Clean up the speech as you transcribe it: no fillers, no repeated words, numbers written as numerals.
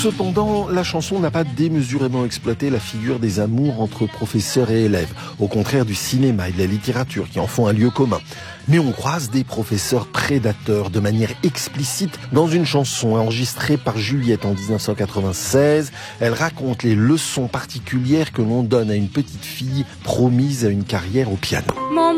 Cependant, la chanson n'a pas démesurément exploité la figure des amours entre professeurs et élèves, au contraire du cinéma et de la littérature qui en font un lieu commun. Mais on croise des professeurs prédateurs de manière explicite dans une chanson enregistrée par Juliette en 1996. Elle raconte les leçons particulières que l'on donne à une petite fille promise à une carrière au piano.